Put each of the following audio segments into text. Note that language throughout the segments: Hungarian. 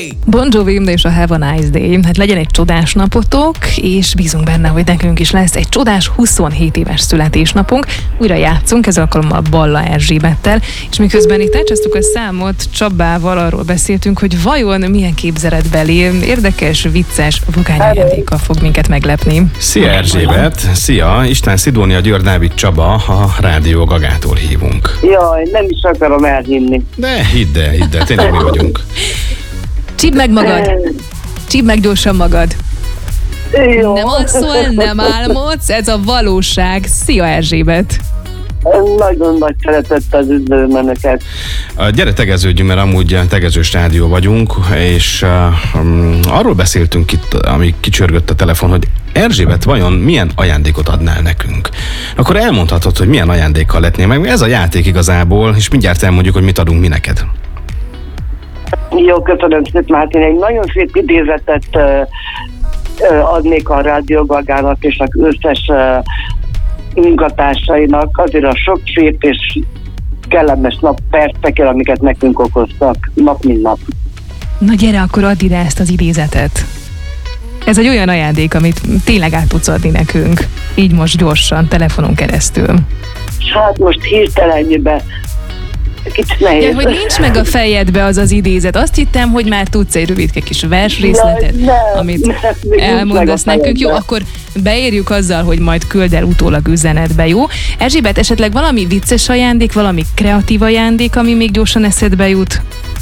Bon Jovi és a Have a Nice Day. Hát legyen egy csodás napotok, és bízunk benne, hogy nekünk is lesz egy csodás 27 éves születésnapunk. Újra játszunk, ez alkalommal Balla Erzsébettel, és miközben itt elcsesztük a számot, Csabával arról beszéltünk, hogy vajon milyen képzeletbeli, érdekes, vicces, vagány ajándékkal fog minket meglepni. Szia Erzsébet, szia, István Szidónia, György Dávid Csaba, a Rádió Gagától hívunk. Jaj, nem is akarom elhinni. De hidd el, tényleg mi vagyunk. Csípd meg magad! Csípd meg gyorsan magad! Jó. Nem alszol, nem álmodsz, ez a valóság. Szia Erzsébet! Nagyon nagy szeretettel üdvözlöm Önöket. Gyere tegeződjünk, mert amúgy tegezős rádió vagyunk, és arról beszéltünk itt, amíg kicsörgött a telefon, hogy Erzsébet, vajon milyen ajándékot adnál nekünk? Akkor elmondhatod, hogy milyen ajándékkal lehetnél meg. Ez a játék igazából, és mindjárt elmondjuk, hogy mit adunk mi neked. Jó, köszönöm szépen, Mártin. Egy nagyon szép idézetet adnék a Rádió Gagának és az összes munkatársainak azért a sok szép és kellemes percekkel, amiket nekünk okoztak nap mint nap. Na gyere, akkor add ide ezt az idézetet. Ez egy olyan ajándék, amit tényleg át tudsz adni nekünk. Így most gyorsan, telefonon keresztül. Hát most hirtelenjében kicsit nehéz. Ja, hogy nincs meg a fejedbe az az idézet. Azt hittem, hogy már tudsz egy rövidke kis versrészletet, amit elmondasz nekünk. Jó, akkor beérjük azzal, hogy majd küld el utólag üzenetbe, jó? Erzsébet, esetleg valami vicces ajándék, valami kreatív ajándék, ami még gyorsan eszedbe jut?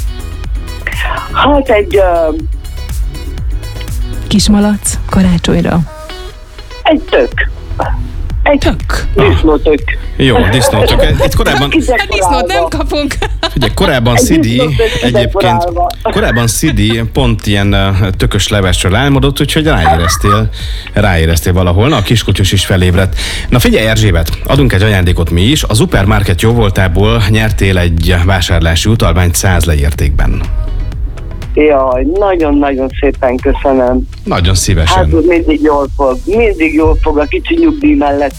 Hát egy... Kismalac karácsonyra. Egy tök. Egy tök. Disznótök. Jó, disznótök. Itt korábban... Hát disznót nem kapunk. Ugye korábban Szidi egyébként, korábban Szidi pont ilyen tökös levesről álmodott, úgyhogy ráéreztél valahol. Na, a kiskutyus is felébredt. Na figyelj Erzsébet, adunk egy ajándékot mi is. A Supermarket jóvoltából nyertél egy vásárlási utalványt 100 leértékben. Jaj, nagyon-nagyon szépen köszönöm. Nagyon szívesen. Hát mindig jól fog a kicsi nyugdíj mellett.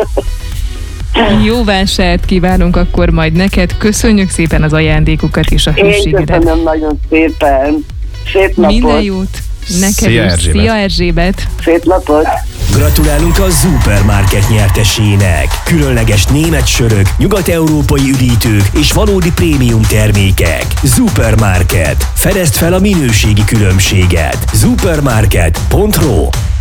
Jó vásárt kívánunk akkor majd neked. Köszönjük szépen az ajándékokat és a hűségedet. Én köszönöm nagyon szépen. Szép napot. Minden jót neked. Szia, is. Erzsébet. Szia Erzsébet. Szép napot. Gratulálunk a Supermarket nyertesének! Különleges német sörök, nyugat-európai üdítők és valódi prémium termékek. Supermarket. Fedezd fel a minőségi különbséget. Supermarket.ro